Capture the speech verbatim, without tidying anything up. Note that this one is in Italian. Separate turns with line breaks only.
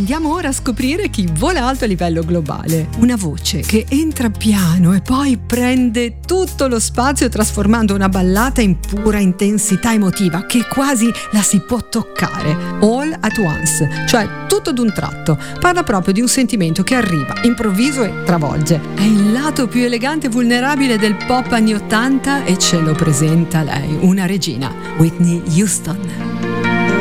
Andiamo ora a scoprire chi vola alto a livello globale. Una voce che entra piano e poi prende tutto lo spazio trasformando una ballata in pura intensità emotiva che quasi la si può toccare. All at once, cioè tutto d'un tratto. Parla proprio di un sentimento che arriva, improvviso e travolge. È il lato più elegante e vulnerabile del pop anni ottanta e ce lo presenta lei, una regina, Whitney Houston.